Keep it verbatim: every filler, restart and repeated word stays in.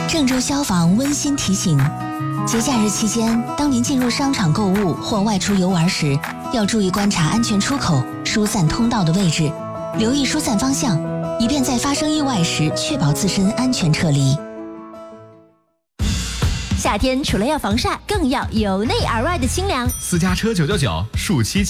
郑州消防温馨提醒：节假日期间，当您进入商场购物或外出游玩时，要注意观察安全出口、疏散通道的位置，留意疏散方向，以便在发生意外时确保自身安全撤离。 夏天除了要防晒，更要由内而外的清凉。 私家车九九九，暑期